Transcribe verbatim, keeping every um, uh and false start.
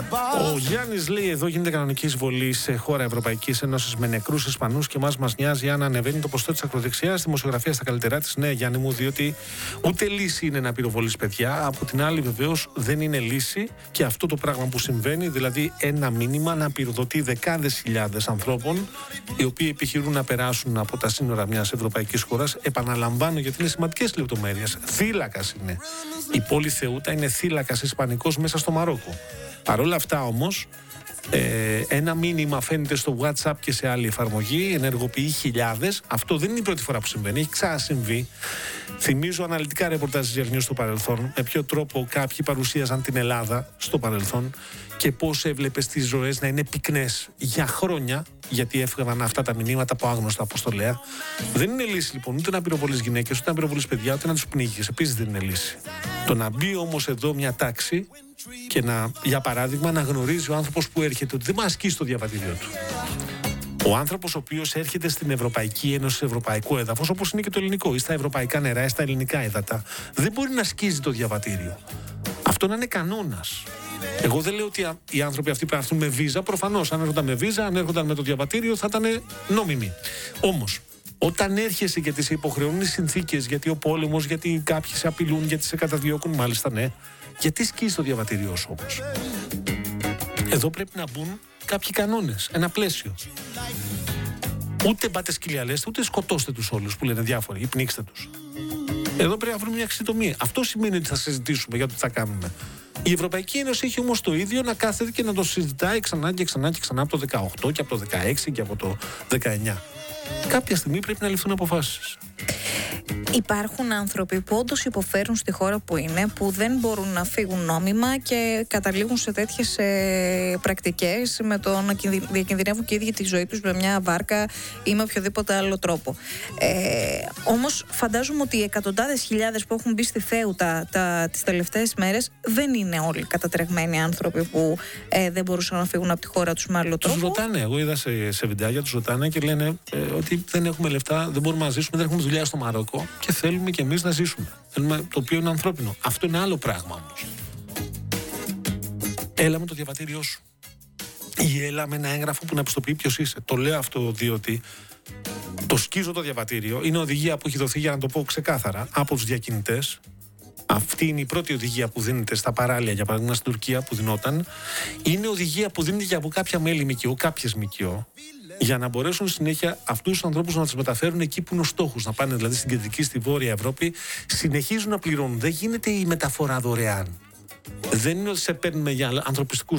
Ο Γιάννης λέει: εδώ γίνεται κανονική εισβολή σε χώρα Ευρωπαϊκής Ένωσης με νεκρούς Ισπανούς και μας μας νοιάζει αν ανεβαίνει το ποστό της ακροδεξιάς. Δημοσιογραφία στα καλύτερά της. Ναι, Γιάννη μου, διότι ούτε λύση είναι να πυροβολείς παιδιά. Από την άλλη, βεβαίως, δεν είναι λύση και αυτό το πράγμα που συμβαίνει, δηλαδή ένα μήνυμα να πυροδοτεί δεκάδες χιλιάδες ανθρώπων οι οποίοι επιχειρούν να περάσουν από τα σύνορα μιας ευρωπαϊκής χώρας. Επαναλαμβάνω, γιατί είναι σημαντικές λεπτομέρειες. Θύλακας είναι. Η πόλη Θεούτα είναι θύλακας ισπανικός μέσα στο Μαρόκο. Παρ' όλα αυτά όμως, ε, ένα μήνυμα φαίνεται στο WhatsApp και σε άλλη εφαρμογή, ενεργοποιεί χιλιάδες. Αυτό δεν είναι η πρώτη φορά που συμβαίνει, έχει ξανασυμβεί. Θυμίζω αναλυτικά ρεπορτάζ της News στο παρελθόν, με ποιο τρόπο κάποιοι παρουσίαζαν την Ελλάδα στο παρελθόν και πώς έβλεπες τις ζωές να είναι πυκνές για χρόνια, γιατί έφυγαν αυτά τα μηνύματα από άγνωστα αποστολέα. Δεν είναι λύση λοιπόν ούτε να πυροβολείς γυναίκες, ούτε να πυροβολείς παιδιά, ούτε να τους πνίγεις. Επίσης δεν είναι λύση. Το να μπει όμως εδώ μια τάξη και να, για παράδειγμα, να γνωρίζει ο άνθρωπος που έρχεται ότι δεν μας ασκήσει το διαβατήριο του. Ο άνθρωπος ο οποίος έρχεται στην Ευρωπαϊκή Ένωση, σε ευρωπαϊκό έδαφος, όπως είναι και το ελληνικό, ή στα ευρωπαϊκά νερά, ή στα ελληνικά έδατα, δεν μπορεί να σκίζει το διαβατήριο. Αυτό να είναι κανόνας. Εγώ δεν λέω ότι οι άνθρωποι αυτοί πρέπει να έρθουν με βίζα. Προφανώς, αν έρχονταν με βίζα, αν έρχονταν με το διαβατήριο, θα ήταν νόμιμοι. Όμως, όταν έρχεσαι γιατί σε υποχρεώνουν οι συνθήκες, γιατί ο πόλεμος, γιατί κάποιοι σε απειλούν, γιατί σε καταδιώκουν, μάλιστα ναι, γιατί σκίζει το διαβατήριό σου όμως? Εδώ πρέπει να μπουν κάποιοι κανόνες, ένα πλαίσιο. Ούτε μπάτε σκυλιαλέστε, ούτε σκοτώστε τους όλους που λένε διάφοροι, ή πνίξτε τους. Εδώ πρέπει να βρούμε μια εξιτομία. Αυτό σημαίνει ότι θα συζητήσουμε για το τι θα κάνουμε. Η Ευρωπαϊκή Ένωση έχει όμως το ίδιο να κάθεται και να το συζητάει ξανά και ξανά και ξανά από το δεκαοκτώ και από το δεκαέξι και από το δεκαεννιά. Κάποια στιγμή πρέπει να ληφθούν αποφάσεις. Υπάρχουν άνθρωποι που όντως υποφέρουν στη χώρα που είναι, που δεν μπορούν να φύγουν νόμιμα και καταλήγουν σε τέτοιες ε, πρακτικές με το να διακινδυνεύουν και οι ίδιοι τη ζωή τους με μια βάρκα ή με οποιοδήποτε άλλο τρόπο. Ε, όμως φαντάζομαι ότι οι εκατοντάδες χιλιάδες που έχουν μπει στη Θέουτα τα, τις τελευταίες μέρες δεν είναι όλοι κατατρεγμένοι άνθρωποι που ε, δεν μπορούσαν να φύγουν από τη χώρα τους με άλλο τρόπο. Τους ρωτάνε, εγώ είδα σε, σε βιντεάκια, τους ρωτάνε και λένε ε, ότι δεν έχουμε λεφτά, δεν μπορούμε να ζήσουμε, δεν έχουμε δουλειά στο Μαρόκο και θέλουμε κι εμείς να ζήσουμε. Θέλουμε, το οποίο είναι ανθρώπινο. Αυτό είναι άλλο πράγμα όμως. Έλα με το διαβατήριό σου. Ή έλα με ένα έγγραφο που να πιστοποιεί ποιος είσαι. Το λέω αυτό διότι το σκίζω το διαβατήριο. Είναι οδηγία που έχει δοθεί, για να το πω ξεκάθαρα, από τους διακινητές. Αυτή είναι η πρώτη οδηγία που δίνεται στα παράλια, για παράδειγμα στην Τουρκία που δινόταν. Είναι οδηγία που δίνεται και από κάποια μέλη ΜΚΟ, κάποιες ΜΚΟ, για να μπορέσουν συνέχεια αυτούς τους ανθρώπους να τους μεταφέρουν εκεί που είναι ο στόχος. Να πάνε δηλαδή στην κεντρική, στη βόρεια Ευρώπη. Συνεχίζουν να πληρώνουν. Δεν γίνεται η μεταφορά δωρεάν. Δεν είναι ότι σε παίρνουμε για ανθρωπιστικούς